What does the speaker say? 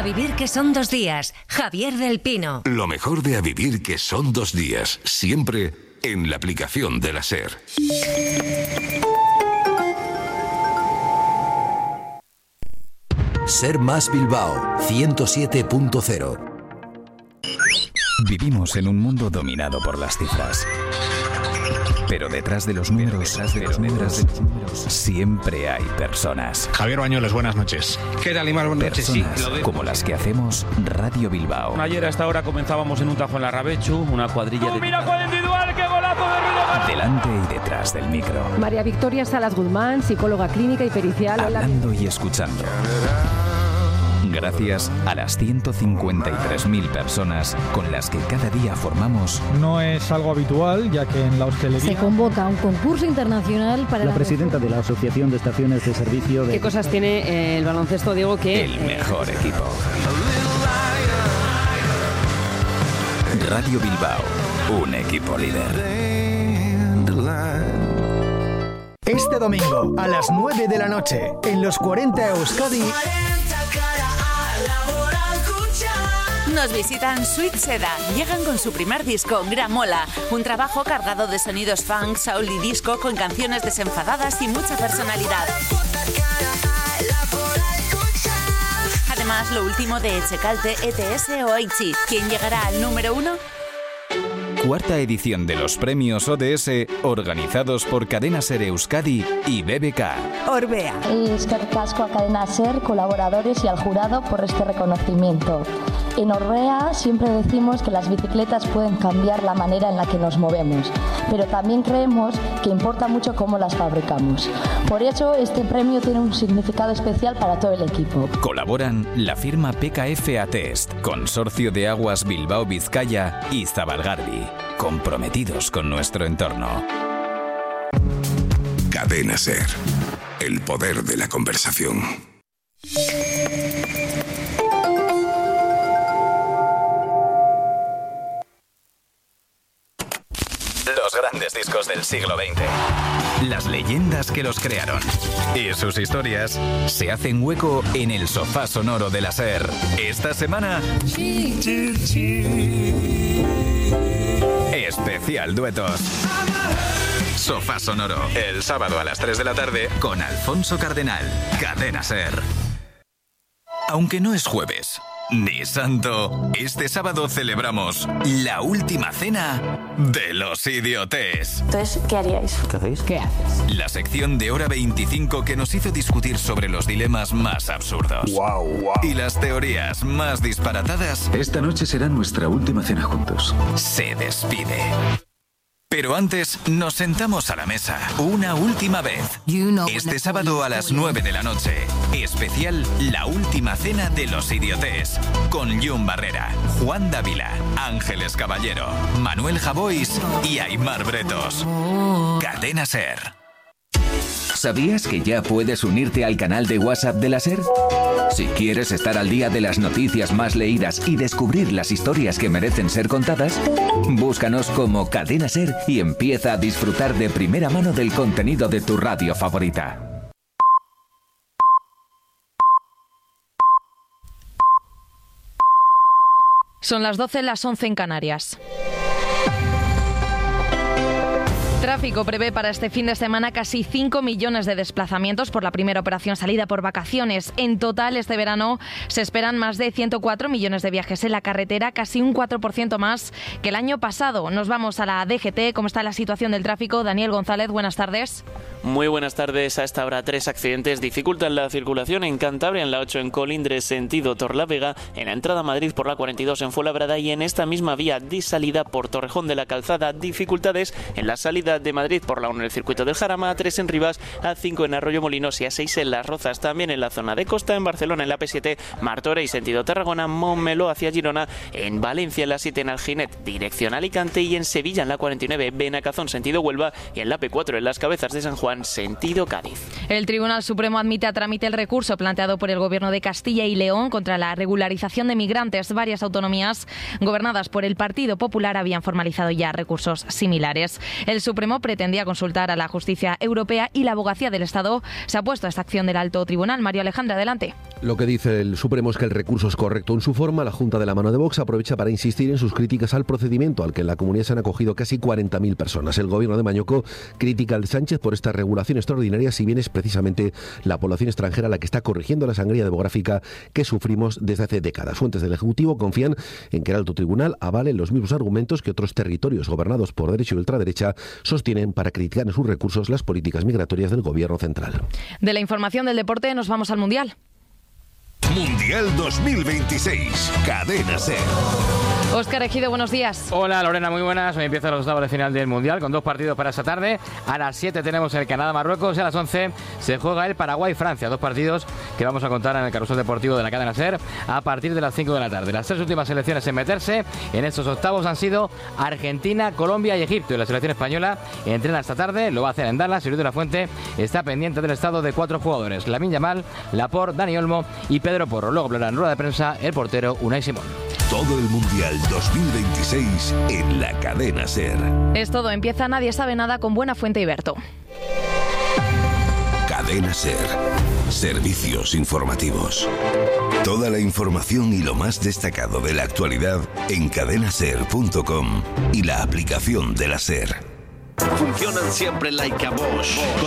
vivir que son 2 días. Javier del Pino. Lo mejor de A vivir que son 2 días. Siempre en la aplicación de la SER. Ser Más Bilbao 107.0. Vivimos en un mundo dominado por las cifras. Pero detrás de los números, siempre hay personas. Javier Bañuelos, buenas noches. ¿Qué tal, Imar? Buenas noches. Personas como las que hacemos Radio Bilbao. Ayer a esta hora comenzábamos en un tajo en la Rabechu, una cuadrilla de... ¡Mira cuál individual! ¡Qué golazo de Ruido! Delante y detrás del micro. María Victoria Salas Guzmán, psicóloga clínica y pericial. Hablando y escuchando. Gracias a las 153.000 personas con las que cada día formamos. No es algo habitual, ya que en la hostelería... Se convoca un concurso internacional para... La presidenta de la Asociación de Estaciones de Servicio de... ¿Qué cosas tiene el baloncesto, Diego, que... El mejor equipo. Radio Bilbao, un equipo líder. Este domingo, a las 9 de la noche, en los 40 Euskadi... Nos visitan Sweet Seda. Llegan con su primer disco, Gramola, un trabajo cargado de sonidos funk, soul y disco con canciones desenfadadas y mucha personalidad. Además, lo último de Echecalte, ETS o Aichi, quien llegará al número 1. Cuarta edición de los premios ODS, organizados por Cadena SER Euskadi y BBK. Orbea. Eskerrik asko a Cadena SER, colaboradores y al jurado por este reconocimiento. En Orbea siempre decimos que las bicicletas pueden cambiar la manera en la que nos movemos, pero también creemos que importa mucho cómo las fabricamos. Por eso este premio tiene un significado especial para todo el equipo. Colaboran la firma PKF Atest, Consorcio de Aguas Bilbao Vizcaya y Zabalgarbi, comprometidos con nuestro entorno. Cadena SER. El poder de la conversación. Los grandes discos del siglo XX. Las leyendas que los crearon. Y sus historias se hacen hueco en el sofá sonoro de la SER. Esta semana... Especial duetos. Sofá sonoro. El sábado a las 3 de la tarde con Alfonso Cardenal. Cadena SER. Aunque no es jueves ni santo, este sábado celebramos la última cena de Los Idiotes. Entonces, ¿qué haríais? ¿Qué hacéis? ¿Qué haces? La sección de Hora 25 que nos hizo discutir sobre los dilemas más absurdos. Wow. Y las teorías más disparatadas. Esta noche será nuestra última cena juntos. Se despide. Pero antes nos sentamos a la mesa una última vez. Este sábado a las 9 de la noche. Especial La Última Cena de Los Idiotes. Con Jun Barrera, Juan Dávila, Ángeles Caballero, Manuel Javois y Aimar Bretos. Cadena SER. ¿Sabías que ya puedes unirte al canal de WhatsApp de la SER? Si quieres estar al día de las noticias más leídas y descubrir las historias que merecen ser contadas, búscanos como Cadena SER y empieza a disfrutar de primera mano del contenido de tu radio favorita. Son las 12, las 11 en Canarias. Tráfico prevé para este fin de semana casi 5 millones de desplazamientos por la primera operación salida por vacaciones. En total, este verano se esperan más de 104 millones de viajes en la carretera, casi un 4% más que el año pasado. Nos vamos a la DGT. ¿Cómo está la situación del tráfico? Daniel González, buenas tardes. Muy buenas tardes. A esta hora 3 accidentes dificultan la circulación en Cantabria, en la 8 en Colindres, sentido Torlavega, en la entrada a Madrid por la 42 en Fuenlabrada y en esta misma vía de salida por Torrejón de la Calzada. Dificultades en la salida de Madrid por la 1 en el circuito del Jarama, A3 en Rivas, A5 en Arroyo Molinos y A6 en Las Rozas. También en la zona de costa, en Barcelona en la P7, Martorell sentido Tarragona, Montmeló hacia Girona, en Valencia en la 7 en Alginet, dirección Alicante y en Sevilla en la 49, Benacazón sentido Huelva y en la P4 en Las Cabezas de San Juan sentido Cádiz. El Tribunal Supremo admite a trámite el recurso planteado por el Gobierno de Castilla y León contra la regularización de migrantes. Varias autonomías gobernadas por el Partido Popular habían formalizado ya recursos similares. El Supremo Supremo pretendía consultar a la justicia europea y la abogacía del Estado se ha opuesto a esta acción del alto tribunal. Mario Alejandro, adelante. Lo que dice el Supremo es que el recurso es correcto en su forma. La Junta de la mano de Vox aprovecha para insistir en sus críticas al procedimiento al que en la comunidad se han acogido casi 40.000 personas. El gobierno de Mañueco critica al Sánchez por esta regulación extraordinaria, si bien es precisamente la población extranjera la que está corrigiendo la sangría demográfica que sufrimos desde hace décadas. Fuentes del Ejecutivo confían en que el alto tribunal avale los mismos argumentos que otros territorios gobernados por derecha y ultraderecha sostienen para criticar en sus recursos las políticas migratorias del gobierno central. De la información del deporte nos vamos al Mundial. Mundial 2026, Cadena SER. Óscar Ejido, buenos días. Hola Lorena, muy buenas. Hoy empiezan los octavos de final del Mundial con 2 partidos para esta tarde. A las 7 tenemos el Canadá-Marruecos y a las 11 se juega el Paraguay-Francia. 2 partidos que vamos a contar en el carrusel deportivo de la cadena SER a partir de las 5 de la tarde. Las 3 últimas selecciones en meterse en estos octavos han sido Argentina, Colombia y Egipto. Y la selección española entrena esta tarde, lo va a hacer en Dallas. Y Luis de la Fuente está pendiente del estado de 4 jugadores: Lamine Yamal, Laporte, Dani Olmo y Pedro Porro. Luego hablará en rueda de prensa el portero Unai Simón. Todo el Mundial 2026 en la cadena SER. Es todo, empieza Nadie sabe nada con Buenafuente y Berto. Cadena SER. Servicios informativos. Toda la información y lo más destacado de la actualidad en cadenaser.com y la aplicación de la SER. Funcionan siempre like a Bosch.